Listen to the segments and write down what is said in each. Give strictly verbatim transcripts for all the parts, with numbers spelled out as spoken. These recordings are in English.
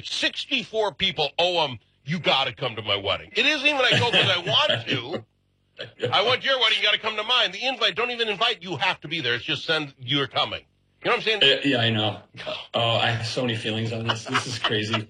sixty-four people owe him, you got to come to my wedding. It isn't even I go because I want to. I want your wedding, you got to come to mine. The invite, don't even invite, you have to be there. It's just send, you're coming. You know what I'm saying? Uh, yeah, I know. Oh, I have so many feelings on this. This is crazy.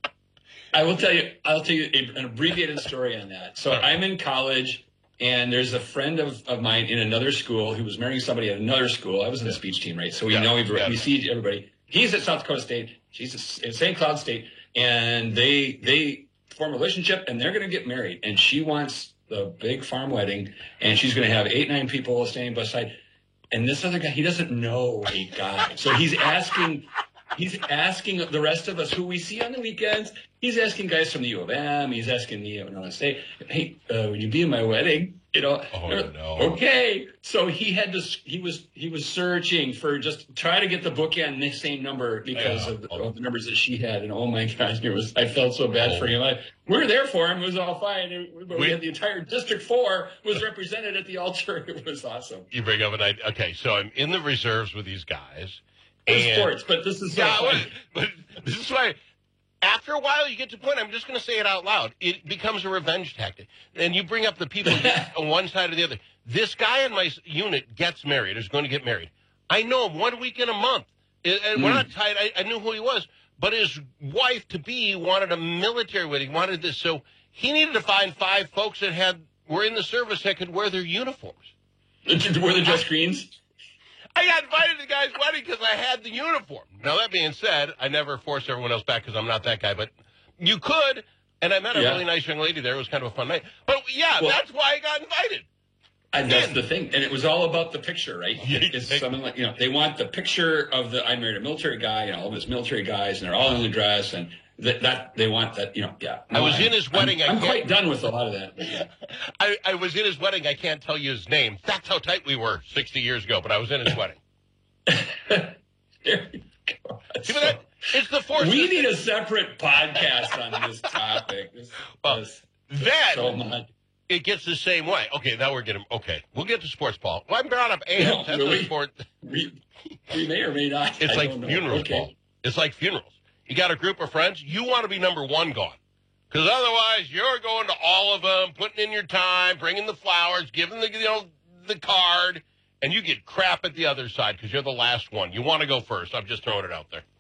I will tell you, I'll tell you a, an abbreviated story on that. So I'm in college, and there's a friend of, of mine in another school who was marrying somebody at another school. I was in the speech team, right? So we yeah, know, we, yeah. we see everybody. He's at South Dakota State. She's at Saint Cloud State. And they they form a relationship, and they're going to get married. And she wants the big farm wedding, and she's going to have eight, nine people standing beside. And this other guy, he doesn't know a guy. So he's asking, he's asking the rest of us who we see on the weekends. He's asking guys from the U of M. He's asking me, you know, say, hey, uh, would you be in my wedding? You know, oh, no. Okay. So he had to, he was, he was searching for just try to get the bookend the same number because yeah. of, the, of the numbers that she had. And oh my gosh, it was, I felt so bad oh. for him. I, we were there for him. It was all fine. But we, we had the entire District Four was represented at the altar. It was awesome. You bring up an idea. Okay. So I'm in the reserves with these guys. And sports, but this is so yeah, funny. But, but this is why. After a while, you get to the point, I'm just going to say it out loud. It becomes a revenge tactic. And you bring up the people on one side or the other. This guy in my unit gets married, is going to get married. I know him one week in a month. And mm. we're not tied. I, I knew who he was. But his wife-to-be wanted a military wedding, wanted this. So he needed to find five folks that had were in the service that could wear their uniforms. Were they dress greens? I got invited to the guy's wedding because I had the uniform. Now, that being said, I never forced everyone else back because I'm not that guy. But you could, and I met a yeah. really nice young lady there. It was kind of a fun night. But, yeah, well, that's why I got invited. And that's and, the thing. And it was all about the picture, right? Yeah, it's something like, you know, they want the picture of the, I married a military guy, and all of his military guys, and they're all in the dress, and that, that they want that, you know, yeah. No, I was I, in his wedding. I'm, I I'm quite done with a lot of that. But yeah. I, I was in his wedding. I can't tell you his name. That's how tight we were sixty years ago, but I was in his wedding. There you go. See, so, that, it's the force. We need a separate podcast on this topic. This, well, this, then so much. It gets the same way. Okay, now we're getting okay. We'll get to sports, Paul. Well, I brought up A M. No, That's really? the sport. We, we may or may not. It's I like don't funerals, okay. Paul. It's like funerals. You got a group of friends. You want to be number one gone. Because otherwise, you're going to all of them, putting in your time, bringing the flowers, giving the, you know, the card, and you get crap at the other side because you're the last one. You want to go first. I'm just throwing it out there.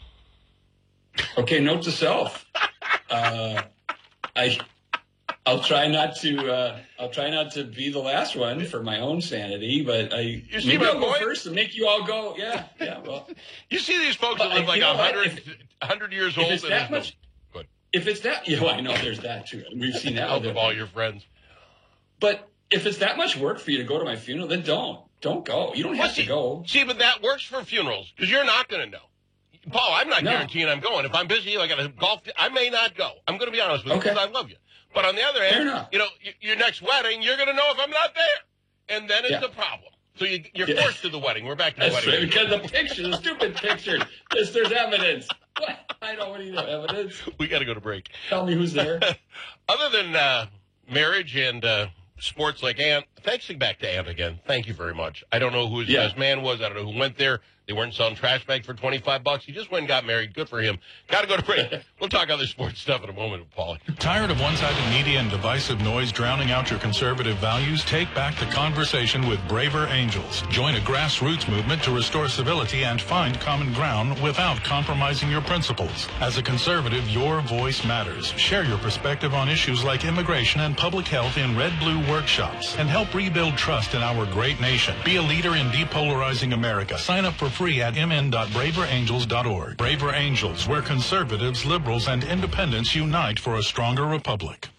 Okay, note to self. Uh, I, I'll try not to. Uh, I'll try not to be the last one for my own sanity. But I you see maybe my I'll go point? first and make you all go. Yeah, yeah. Well, you see these folks that live like a hundred, hundred years old. If it's and that much, no, if it's that, you know, I know there's that too. We've seen that of all your friends. But if it's that much work for you to go to my funeral, then don't. Don't go. You don't have well, see, to go. See, but that works for funerals because you're not going to know. Paul, I'm not no. guaranteeing I'm going. If I'm busy, I got a golf, I may not go. I'm going to be honest with okay. you because I love you. But on the other hand, you know, your next wedding, you're going to know if I'm not there. And then it's yeah. a problem. So you, you're yeah. forced to the wedding. We're back to the That's wedding. Right, because the picture, the stupid picture, there's, there's evidence. What? I don't need no evidence. We got to go to break. Tell me who's there. Other than uh, marriage and uh, sports like Ant, thanks back to Ant again. Thank you very much. I don't know who his yeah. best man was. I don't know who went there. They weren't selling trash bags for twenty-five bucks. He just went and got married. Good for him. Got to go to break. We'll talk other sports stuff in a moment with Paulie. Tired of one-sided media and divisive noise drowning out your conservative values? Take back the conversation with Braver Angels. Join a grassroots movement to restore civility and find common ground without compromising your principles. As a conservative, your voice matters. Share your perspective on issues like immigration and public health in Red Blue workshops and help rebuild trust in our great nation. Be a leader in depolarizing America. Sign up for free at m n dot braver angels dot org. Braver Angels, where conservatives, liberals, and independents unite for a stronger republic.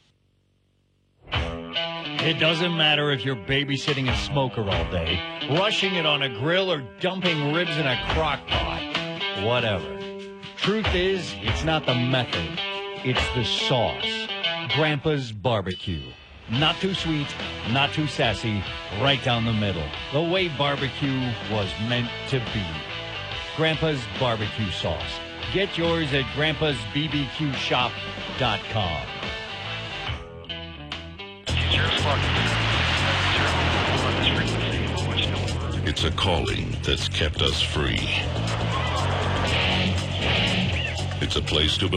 It doesn't matter if you're babysitting a smoker all day, rushing it on a grill, or dumping ribs in a crock pot. Whatever. Truth is, it's not the method. It's the sauce. Grandpa's Barbecue. Not too sweet, not too sassy, right down the middle. The way barbecue was meant to be. Grandpa's Barbecue Sauce. Get yours at grandpas b b q shop dot com. It's a calling that's kept us free. It's a place to